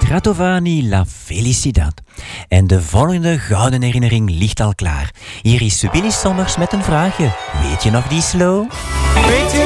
Stratovani La Felicidad. En de volgende gouden herinnering ligt al klaar. Hier is Willy Sommers met een vraagje. Weet je nog die slow? Weet je